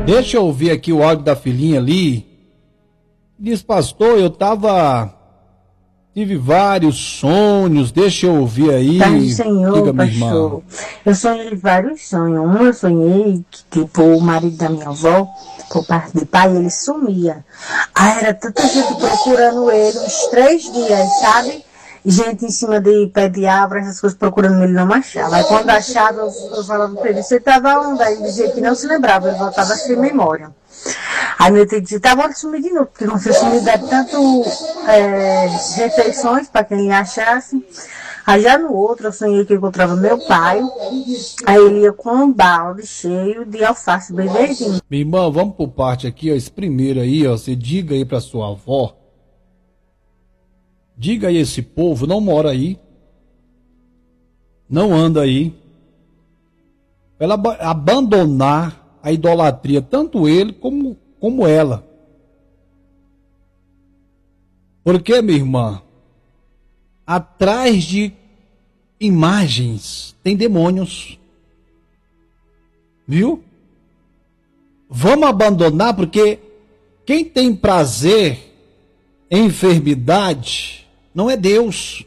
Deixa eu ouvir aqui o áudio da filhinha ali. Diz, pastor, tive vários sonhos, deixa eu ouvir aí. Pai Senhor, diga, minha pastor. irmã. Eu sonhei vários sonhos. Um eu sonhei que, tipo, o marido da minha avó, por parte de pai, ele sumia. Aí era tanta gente procurando ele, uns 3 dias, sabe? Gente em cima de pé de árvore, essas coisas procurando ele, não achava. Aí quando achava, eu falava pra ele, você estava onde? Aí ele dizia que não se lembrava, ele voltava sem memória. Aí meu tio disse, tá bom, sumir de novo, porque não sei se me dá tanto refeições para quem lhe achasse. Aí já no outro eu sonhei que eu encontrava meu pai, aí ele ia com um balde cheio de alface bem verdinho. Minha irmã, vamos por parte aqui, ó, esse primeiro aí, ó, você diga aí pra sua avó, diga aí, esse povo não mora aí, não anda aí, pra ela abandonar a idolatria, tanto ele como ela. Porque, minha irmã, atrás de imagens tem demônios. Viu? Vamos abandonar, porque quem tem prazer em enfermidade não é Deus.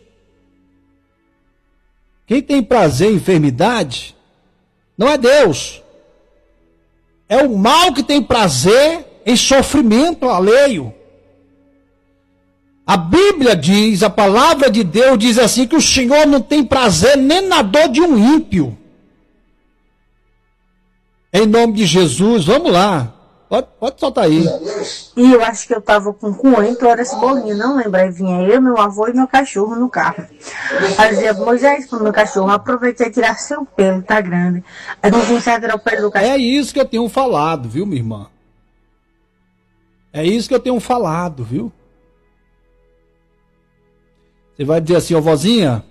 Quem tem prazer em enfermidade não é Deus. É o mal que tem prazer em sofrimento alheio. A Bíblia diz, a palavra de Deus diz assim, que o Senhor não tem prazer nem na dor de um ímpio. Em nome de Jesus, vamos lá. Pode soltar aí. E eu acho que eu tava com coentro, era esse bolinho, não lembro. Aí vinha eu, meu avô e meu cachorro no carro. Aí dizia, Moisés, pro meu cachorro, aproveitei e tirar seu pelo, tá grande. Aí não vim tirar o pelo do cachorro. É isso que eu tenho falado, viu, minha irmã? É isso que eu tenho falado, viu? Você vai dizer assim, ó, vozinha,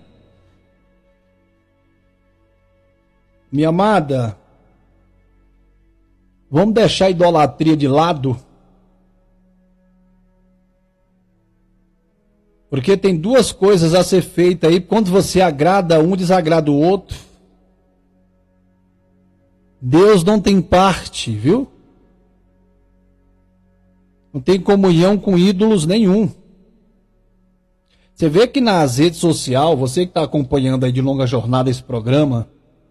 minha amada, vamos deixar a idolatria de lado? Porque tem duas coisas a ser feitas aí, quando você agrada um, desagrada o outro. Deus não tem parte, viu? Não tem comunhão com ídolos nenhum. Você vê que nas redes sociais, você que está acompanhando aí de longa jornada esse programa,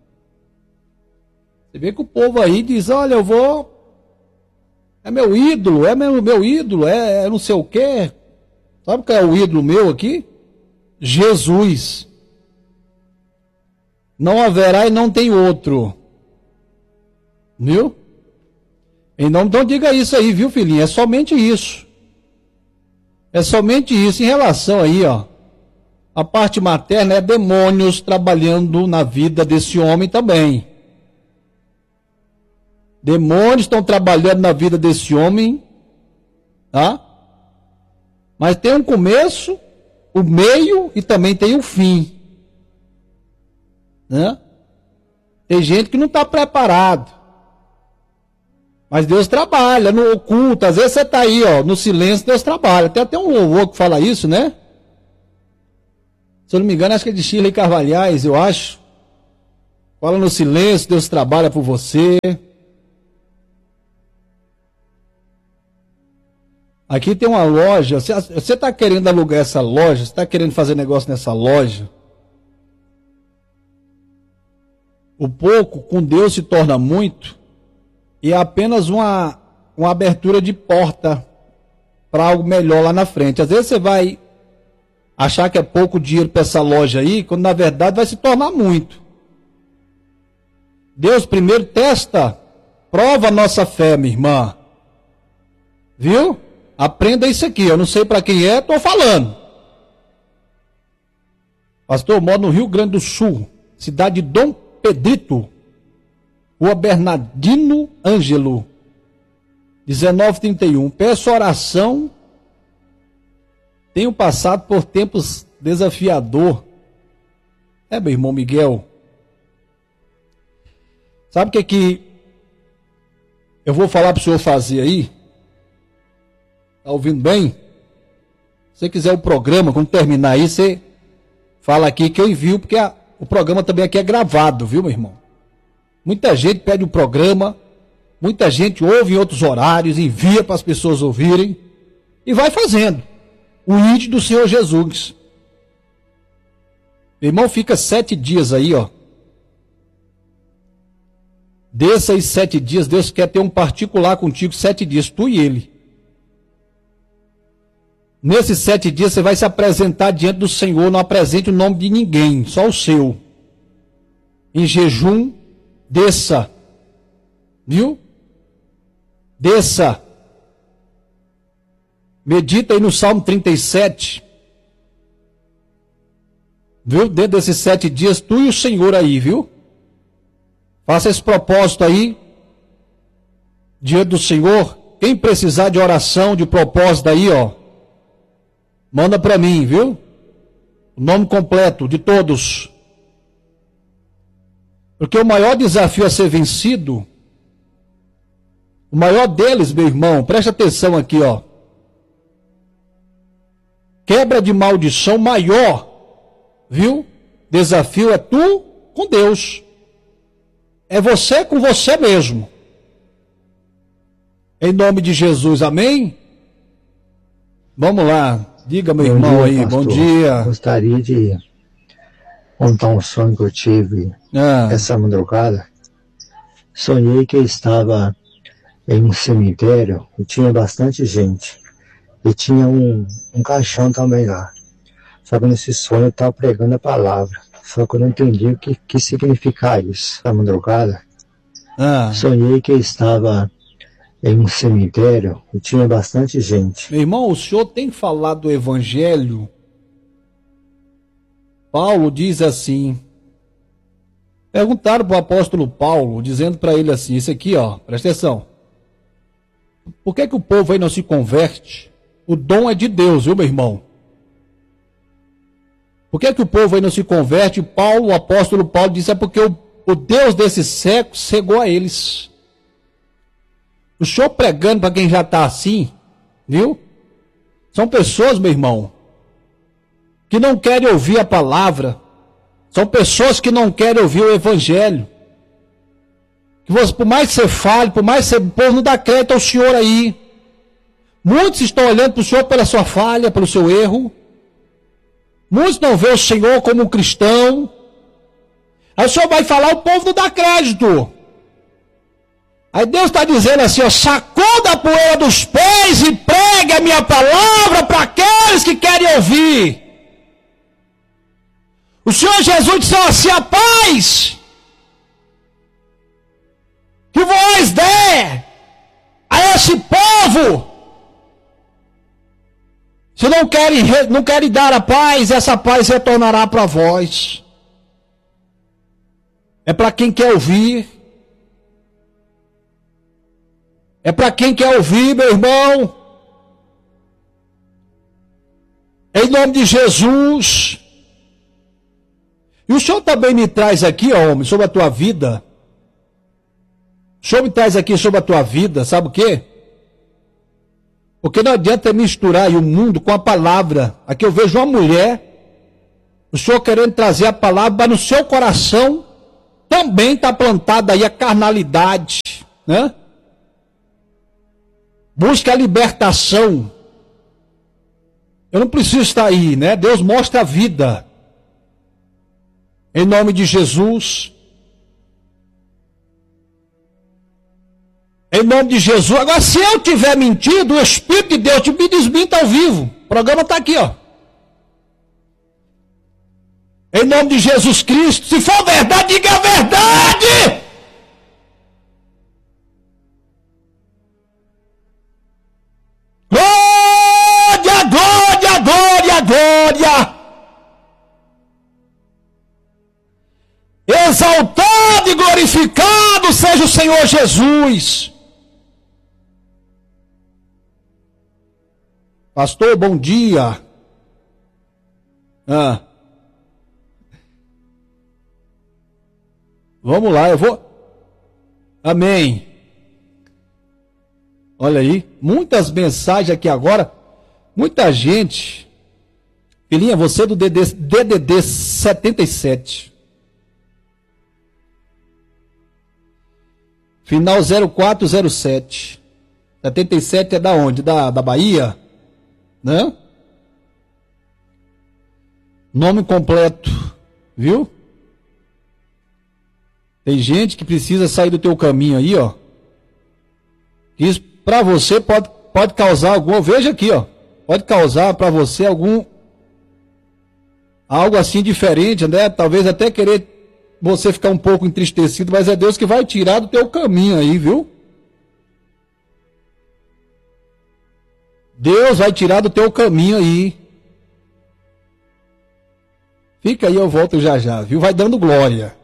você vê que o povo aí diz, olha, eu vou, é meu ídolo, meu ídolo, é não sei o quê. Sabe qual é o ídolo meu aqui? Jesus. Não haverá e não tem outro. Viu? Então diga isso aí, viu, filhinho? É somente isso. É somente isso. Em relação aí, ó, a parte materna é demônios trabalhando na vida desse homem também. Demônios estão trabalhando na vida desse homem, tá? Mas tem um começo, o meio e também tem o fim, né? Tem gente que não está preparado. Mas Deus trabalha no oculto. Às vezes você está aí, ó, no silêncio, Deus trabalha. Tem até um louvor que fala isso, né? Se eu não me engano, acho que é de Shirley Carvalhais, eu acho. Fala no silêncio, Deus trabalha por você. Aqui tem uma loja. Você está querendo alugar essa loja? Você está querendo fazer negócio nessa loja? O pouco com Deus se torna muito. E é apenas uma abertura de porta para algo melhor lá na frente. Às vezes você vai achar que é pouco dinheiro para essa loja aí, quando na verdade vai se tornar muito. Deus primeiro testa, prova a nossa fé, minha irmã. Viu? Aprenda isso aqui. Eu não sei para quem é, estou falando. Pastor, eu moro no Rio Grande do Sul, cidade de Dom Pedrito. Rua Bernardino Ângelo, 1931. Peço oração. Tenho passado por tempos desafiador. Meu irmão Miguel. Sabe o que eu vou falar para o senhor fazer aí? Tá ouvindo bem? Se você quiser o programa, quando terminar aí, você fala aqui que eu envio, porque o programa também aqui é gravado, viu, meu irmão? Muita gente pede o programa Muita gente ouve em outros horários, envia para as pessoas ouvirem e vai fazendo. O ID do Senhor Jesus. Meu irmão, fica 7 dias aí, ó. Desses 7 dias, Deus quer ter um particular contigo, 7 dias, tu e ele. Nesses 7 dias você vai se apresentar diante do Senhor, não apresente o nome de ninguém, só o seu. Em jejum, desça. Viu? Desça. Medita aí no Salmo 37. Viu? Dentro desses 7 dias, tu e o Senhor aí, viu? Faça esse propósito aí, diante do Senhor. Quem precisar de oração, de propósito aí, ó, manda para mim, viu? O nome completo de todos. Porque o maior desafio a ser vencido, o maior deles, meu irmão, presta atenção aqui, ó. Quebra de maldição maior, viu? Desafio é tu com Deus. É você com você mesmo. Em nome de Jesus, amém? Vamos lá. Diga, meu irmão aí, pastor. Bom dia. Gostaria de contar um sonho que eu tive essa madrugada. Sonhei que eu estava em um cemitério e tinha bastante gente. E tinha um caixão também lá. Só que nesse sonho eu estava pregando a palavra. Só que eu não entendi o que significava isso. Essa madrugada, sonhei que eu estava em um cemitério e tinha bastante gente. Meu irmão, o senhor tem falado do evangelho? Paulo diz assim. Perguntaram para o apóstolo Paulo, dizendo para ele assim, isso aqui, ó, presta atenção. Por que o povo aí não se converte? O dom é de Deus, viu, meu irmão? Por que o povo aí não se converte? Paulo, o apóstolo Paulo disse, é porque o Deus desse século cegou a eles. O senhor pregando para quem já está assim, viu? São pessoas, meu irmão, que não querem ouvir a palavra. São pessoas que não querem ouvir o evangelho. Que você, por mais que você fale, por mais que você, o povo não dá crédito ao senhor aí. Muitos estão olhando para o senhor pela sua falha, pelo seu erro. Muitos não veem o Senhor como um cristão. Aí o Senhor vai falar, o povo não dá crédito. Aí Deus está dizendo assim, ó, sacuda a poeira dos pés e pregue a minha palavra para aqueles que querem ouvir. O Senhor Jesus disse assim, a paz que vós der a esse povo. Se não querem dar a paz, essa paz retornará para vós. É para quem quer ouvir. É para quem quer ouvir, meu irmão. Em nome de Jesus. E o Senhor também me traz aqui, ó, homem, sobre a tua vida. O Senhor me traz aqui sobre a tua vida, sabe o quê? Porque não adianta misturar aí o mundo com a palavra. Aqui eu vejo uma mulher, o Senhor querendo trazer a palavra, mas no seu coração também está plantada aí a carnalidade, né? Busca a libertação. Eu não preciso estar aí, né? Deus mostra a vida. Em nome de Jesus. Em nome de Jesus. Agora, se eu tiver mentido, o Espírito de Deus me desminta ao vivo. O programa está aqui, ó. Em nome de Jesus Cristo. Se for verdade, diga a verdade. Glória, glória, glória, glória. Exaltado e glorificado seja o Senhor Jesus. Pastor, bom dia. Vamos lá, eu vou. Amém. Olha aí, muitas mensagens aqui agora. Muita gente. Filhinha, você é do DDD 77. Final 0407. 77 é da onde? Da Bahia? Né? Nome completo, viu? Tem gente que precisa sair do teu caminho aí, ó. Isso pra você pode causar algum, veja aqui, ó. Pode causar pra você algo assim diferente, né? Talvez até querer você ficar um pouco entristecido, mas é Deus que vai tirar do teu caminho aí, viu? Deus vai tirar do teu caminho aí. Fica aí, eu volto já já, viu? Vai dando glória.